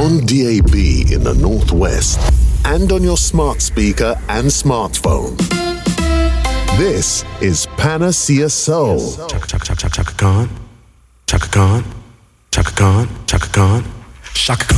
on DAB in the Northwest and on your smart speaker and smartphone. This is Panacea Soul. Chaka Khan, Chaka Khan, Chaka Khan, Chaka Khan, Chaka Khan, Chaka Khan.